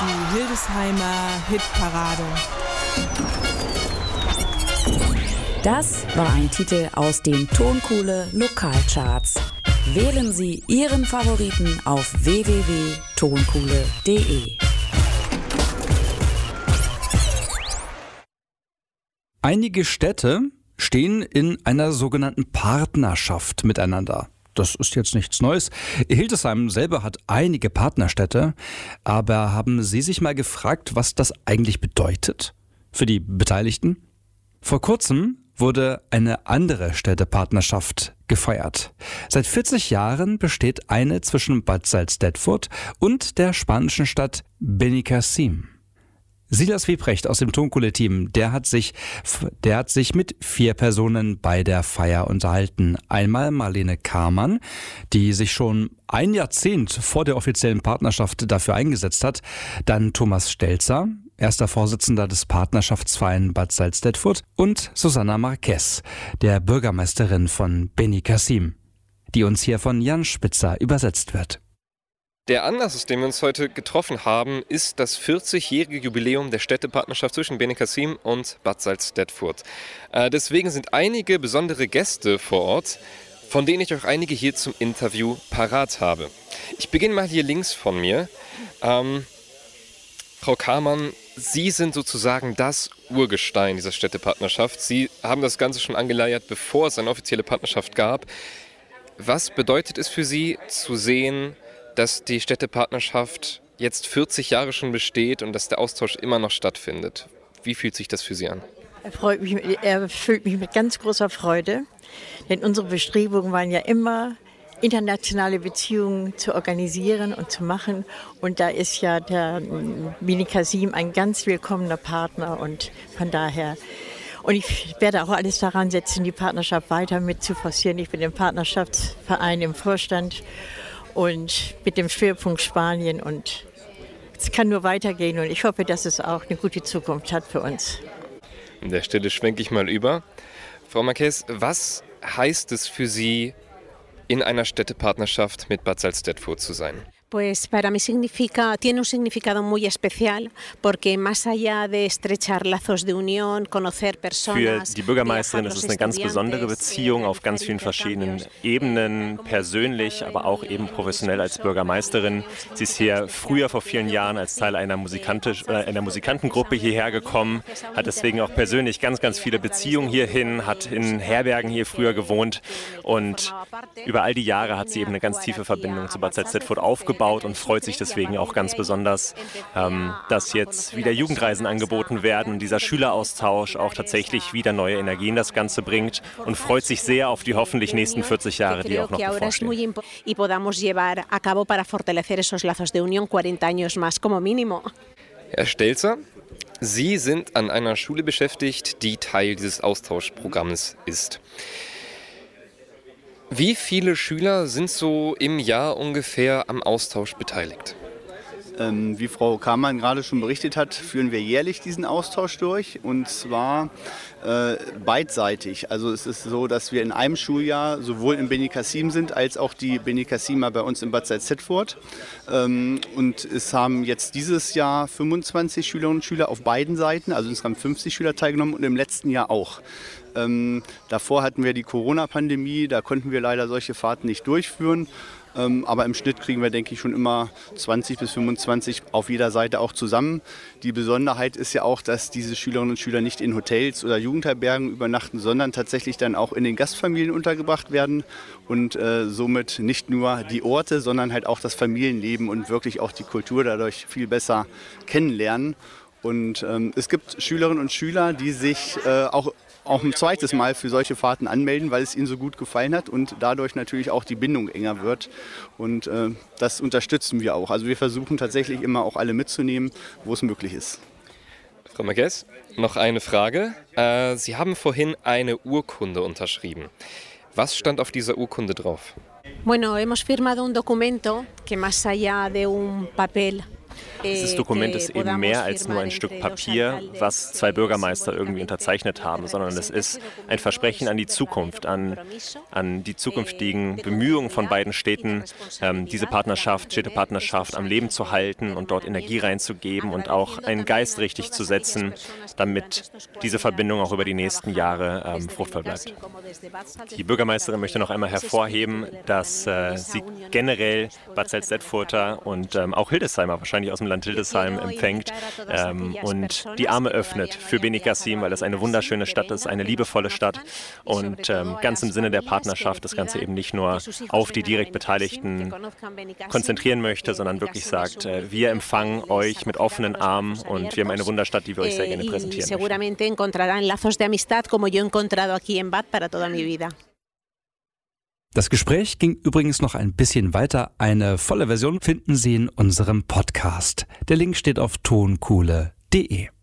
die Hildesheimer Hitparade. Das war ein Titel aus den Tonkohle Lokalcharts. Wählen Sie Ihren Favoriten auf www.tonkohle.de. Einige Städte stehen in einer sogenannten Partnerschaft miteinander. Das ist jetzt nichts Neues. Hildesheim selber hat einige Partnerstädte, aber haben Sie sich mal gefragt, was das eigentlich bedeutet für die Beteiligten? Vor kurzem wurde eine andere Städtepartnerschaft gefeiert. Seit 40 Jahren besteht eine zwischen Bad Salzdetfurt und der spanischen Stadt Benicàssim. Silas Wiebrecht aus dem Tonkohle-Team, der hat sich mit 4 Personen bei der Feier unterhalten. Einmal Marlene Kamann, die sich schon ein Jahrzehnt vor der offiziellen Partnerschaft dafür eingesetzt hat. Dann Thomas Stelzer, erster Vorsitzender des Partnerschaftsvereins Bad Salzdetfurt, und Susanna Marquez, der Bürgermeisterin von Benicàssim, die uns hier von Jan Spitzer übersetzt wird. Der Anlass, aus dem wir uns heute getroffen haben, ist das 40-jährige Jubiläum der Städtepartnerschaft zwischen Benicàssim und Bad Salzdetfurt. Deswegen sind einige besondere Gäste vor Ort, von denen ich euch einige hier zum Interview parat habe. Ich beginne mal hier links von mir. Frau Kamann, Sie sind sozusagen das Urgestein dieser Städtepartnerschaft. Sie haben das Ganze schon angeleiert, bevor es eine offizielle Partnerschaft gab. Was bedeutet es für Sie zu sehen, dass die Städtepartnerschaft jetzt 40 Jahre schon besteht und dass der Austausch immer noch stattfindet? Wie fühlt sich das für Sie an? Er füllt mich mit ganz großer Freude, denn unsere Bestrebungen waren ja immer, internationale Beziehungen zu organisieren und zu machen. Und da ist ja der Benicàssim ein ganz willkommener Partner und von daher. Und ich werde auch alles daran setzen, die Partnerschaft weiter mit zu forcieren. Ich bin im Partnerschaftsverein im Vorstand und mit dem Schwerpunkt Spanien. Und es kann nur weitergehen und ich hoffe, dass es auch eine gute Zukunft hat für uns. An der Stelle schwenke ich mal über. Frau Marquez, was heißt es für Sie, in einer Städtepartnerschaft mit Bad Salzdetfurt zu sein? Pues para mí tiene un significado muy especial, porque más allá de estrechar lazos de unión, conocer personas. Für die Bürgermeisterin ist es eine ganz besondere Beziehung auf ganz vielen verschiedenen Ebenen, persönlich, aber auch eben professionell als Bürgermeisterin. Sie ist hier früher vor vielen Jahren als Teil einer Musikantengruppe hierher gekommen, hat deswegen auch persönlich ganz, ganz viele Beziehungen hierhin, hat in Herbergen hier früher gewohnt und über all die Jahre hat sie eben eine ganz tiefe Verbindung zu Bad Salzdetfurt aufgebaut und freut sich deswegen auch ganz besonders, dass jetzt wieder Jugendreisen angeboten werden und dieser Schüleraustausch auch tatsächlich wieder neue Energie in das Ganze bringt und freut sich sehr auf die hoffentlich nächsten 40 Jahre, die auch noch bevorstehen. Herr Stelzer, Sie sind an einer Schule beschäftigt, die Teil dieses Austauschprogramms ist. Wie viele Schüler sind so im Jahr ungefähr am Austausch beteiligt? Wie Frau Kamann gerade schon berichtet hat, führen wir jährlich diesen Austausch durch und zwar beidseitig. Also es ist so, dass wir in einem Schuljahr sowohl in Benicàssim sind, als auch die Benicàssimer bei uns in Bad Salzdetfurt. Und es haben jetzt dieses Jahr 25 Schülerinnen und Schüler auf beiden Seiten, also insgesamt 50 Schüler teilgenommen und im letzten Jahr auch. Davor hatten wir die Corona-Pandemie, da konnten wir leider solche Fahrten nicht durchführen. Aber im Schnitt kriegen wir, denke ich, schon immer 20 bis 25 auf jeder Seite auch zusammen. Die Besonderheit ist ja auch, dass diese Schülerinnen und Schüler nicht in Hotels oder Jugendherbergen übernachten, sondern tatsächlich dann auch in den Gastfamilien untergebracht werden und somit nicht nur die Orte, sondern halt auch das Familienleben und wirklich auch die Kultur dadurch viel besser kennenlernen. Und es gibt Schülerinnen und Schüler, die sich auch ein zweites Mal für solche Fahrten anmelden, weil es ihnen so gut gefallen hat und dadurch natürlich auch die Bindung enger wird. Und das unterstützen wir auch. Also wir versuchen tatsächlich immer auch alle mitzunehmen, wo es möglich ist. Frau Marquez, noch eine Frage. Sie haben vorhin eine Urkunde unterschrieben. Was stand auf dieser Urkunde drauf? Bueno, hemos firmado un documento que más allá de un papel. Dieses Dokument ist eben mehr als nur ein Stück Papier, was zwei Bürgermeister irgendwie unterzeichnet haben, sondern es ist ein Versprechen an die Zukunft, an die zukünftigen Bemühungen von beiden Städten, diese Städtepartnerschaft am Leben zu halten und dort Energie reinzugeben und auch einen Geist richtig zu setzen, damit diese Verbindung auch über die nächsten Jahre fruchtbar bleibt. Die Bürgermeisterin möchte noch einmal hervorheben, dass sie generell Bad Salzdetfurter und auch Hildesheimer, wahrscheinlich aus dem Land Hildesheim, empfängt und die Arme öffnet für Benicassim, weil es eine wunderschöne Stadt ist, eine liebevolle Stadt und ganz im Sinne der Partnerschaft das Ganze eben nicht nur auf die direkt Beteiligten konzentrieren möchte, sondern wirklich sagt, wir empfangen euch mit offenen Armen und wir haben eine Wunderstadt, die wir euch sehr gerne präsentieren möchten. Das Gespräch ging übrigens noch ein bisschen weiter. Eine volle Version finden Sie in unserem Podcast. Der Link steht auf tonkohle.de.